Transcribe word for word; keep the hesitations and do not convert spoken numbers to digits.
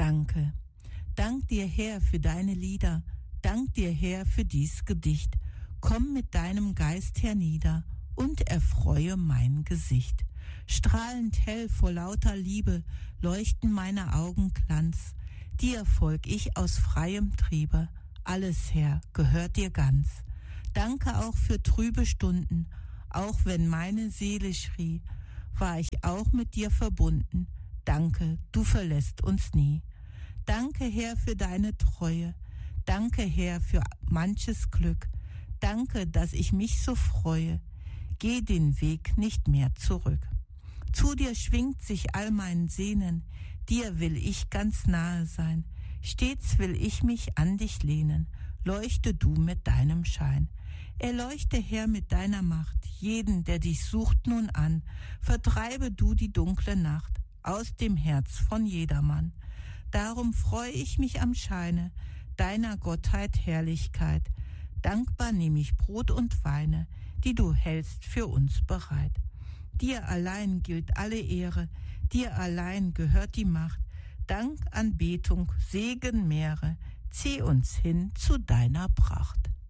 Danke. Dank dir, Herr, für deine Lieder. Dank dir, Herr, für dies Gedicht. Komm mit deinem Geist hernieder und erfreue mein Gesicht. Strahlend hell vor lauter Liebe leuchten meine Augen Glanz. Dir folg ich aus freiem Triebe. Alles, Herr, gehört dir ganz. Danke auch für trübe Stunden. Auch wenn meine Seele schrie, war ich auch mit dir verbunden. Danke, du verlässt uns nie. Danke, Herr, für deine Treue. Danke, Herr, für manches Glück. Danke, dass ich mich so freue. Geh den Weg nicht mehr zurück. Zu dir schwingt sich all mein Sehnen. Dir will ich ganz nahe sein. Stets will ich mich an dich lehnen. Leuchte du mit deinem Schein. Erleuchte, Herr, mit deiner Macht jeden, der dich sucht, nun an. Vertreibe du die dunkle Nacht aus dem Herz von jedermann. Darum freu ich mich am Scheine deiner Gottheit Herrlichkeit. Dankbar nehm ich Brot und Weine, die du hältst für uns bereit. Dir allein gilt alle Ehre, dir allein gehört die Macht. Dank, Anbetung, Segen, Meere, zieh uns hin zu deiner Pracht.